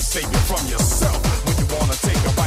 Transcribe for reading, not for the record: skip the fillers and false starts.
save you from yourself when you wanna take a bite.